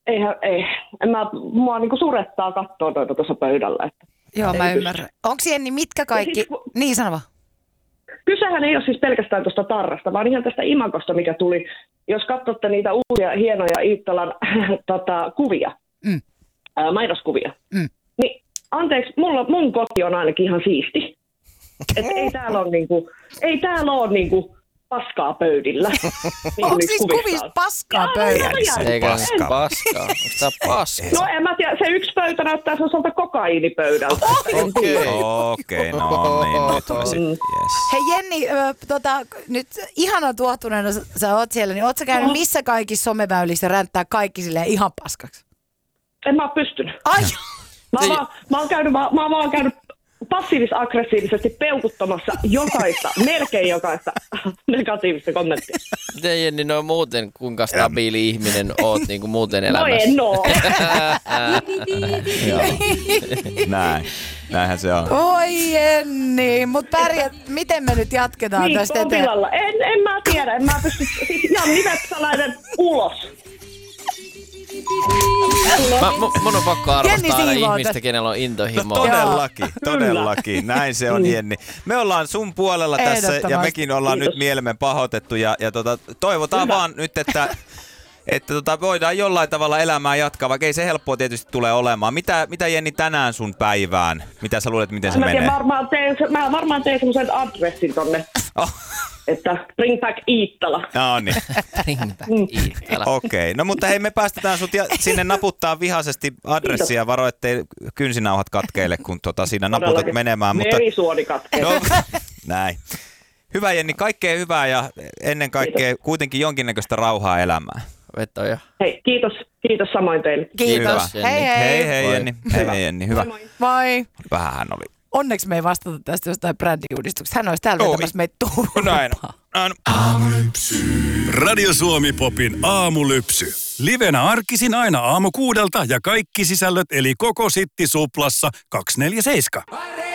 Mua niinku surettaa katsoa noita tuossa pöydällä. Että Joo, mä ymmärrän. Onko Jenni, mitkä kaikki... Siis, niin, sano vaan. Kysehän ei ole siis pelkästään tuosta tarrasta, vaan ihan tästä imagosta, mikä tuli. Jos katsotte niitä uusia hienoja Iittalan kuvia, mainoskuvia, niin anteeksi, mun koti on ainakin ihan siisti. Että ei täällä ole niinku paskaa pöydillä. Onko siis kuvissa paskaa pöydällä? Eikä paskaa. Onko tää paskaa? No en mä tiedä, se yksi pöytä näyttää sellaiselta kokaiinipöydältä. Okei, no niin, nyt mä sitten, yes. Hei Jenni, nyt ihanan tuohtuneena sä oot siellä, niin oot sä käynyt missä kaikissa someväylissä ränttää kaikki silleen ihan paskaksi? En mä oo pystynyt. Ai! Mä oon vaan käynyt passiivis-aggressiivisesti peukuttamassa melkein jokaista negatiivista kommenttia. Miten Jenni, no muuten kuinka stabiili ihminen oot niin kuin muuten elämässä? No en oo. Näinhän se on. Oi Jenni, mutta miten me nyt jatketaan tästä eteen? Tilalla. En mä tiedä, en mä pysty. Siis Janni Vepsäläinen ulos. Mun on pakko arvostaa aina ihmistä, tästä. kenellä on intohimo. No todellakin. Näin se on, Jenni. Me ollaan sun puolella tässä ja mekin ollaan nyt mielemme pahoitettu ja toivotaan vaan nyt, että voidaan jollain tavalla elämää jatkaa, vaikka ei se helppoa tietysti tule olemaan. Mitä Jenni tänään sun päivään? Mitä sä luulet, miten se menee? Mä varmaan teen semmoisen adressin tonne. Että bring back Iittala. No niin. Bring back Iittala. Okei. No mutta hei, me päästetään sut sinne naputtaa vihaisesti adressia. Kiitos. Varo, ettei kynsinauhat katkeile, kun siinä naputat menemään. Merisuoni katkeile. No, näin. Hyvä Jenni, kaikkea hyvää ja ennen kaikkea kuitenkin jonkinnäköistä rauhaa elämään. Vetoja. Hei, kiitos samoin teille. Kiitos. Hyvä. Hei Jenni. Hei Jenni, hyvä. Moi. Vähän hän oli. Onneksi me ei vastata tästä jostain brändiuudistuksesta. Hän olisi täällä vetämässä meitä Turun. Näin. Aamulypsy. Radio Suomi Popin aamulypsy. Livenä arkisin aina aamu 6 ja kaikki sisällöt eli koko Sitti Suplassa 247.